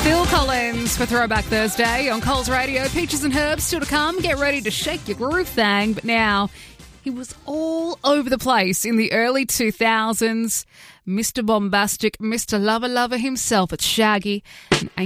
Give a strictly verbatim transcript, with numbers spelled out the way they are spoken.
Phil Collins for Throwback Thursday on Coles Radio. Peaches and Herbs still to come. Get ready to shake your groove thing. But now, he was all over the place in the early two thousands. Mister Bombastic, Mister Lover Lover himself. It's Shaggy. And